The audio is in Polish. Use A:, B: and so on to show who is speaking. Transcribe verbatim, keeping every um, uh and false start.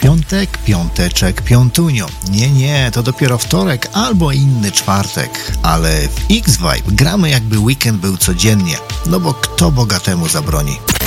A: piątek, piąteczek, piątunio. Nie, nie, to dopiero wtorek albo inny czwartek. Ale w X-Vibe gramy jakby weekend był codziennie. No bo kto bogatemu zabroni?